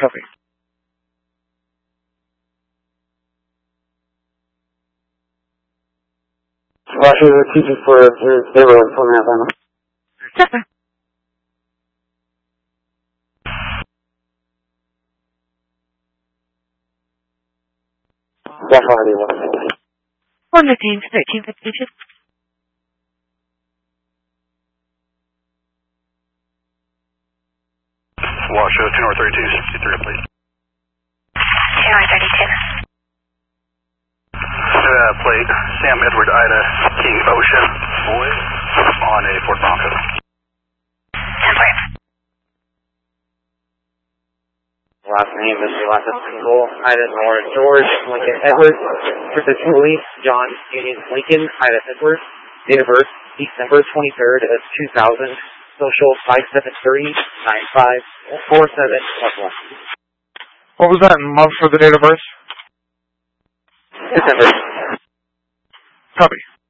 Copy. Roger, repeating for 0, 4.5 miles. Copy. Definitely 115, 1352. Washoe, 2 North 32, 63, please. 2 North 32. Plate, Sam Edward Ida, King Ocean, boy, on a Ford Bronco. 10-4. Last name is last single, Ida Nora George, Lincoln Edward, Mr. Police, John Union Lincoln, Ida Edward, date of birth, December 23rd of 2000, social 573-9547-1. What was that month for the date of birth? December. Copy.